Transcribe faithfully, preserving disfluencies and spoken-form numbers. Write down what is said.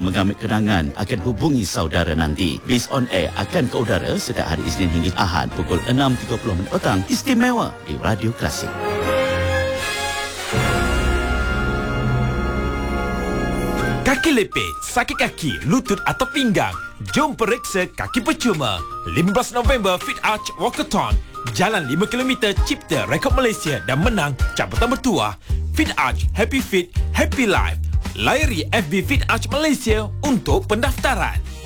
mengambil kenangan akan hubungi saudara nanti. Bis on Air akan ke udara setiap hari Isnin hingga Ahad pukul enam tiga puluh minit petang, istimewa di Radio Klasik. Kaki lepit, sakit kaki, lutut atau pinggang? Jom periksa kaki percuma. lima belas November Fit Arch Walkathon. Jalan lima kilometer, cipta rekod Malaysia dan menang jabatan bertuah. Fit Arch, Happy Fit, Happy Life. Layari F B Fit Arch Malaysia untuk pendaftaran.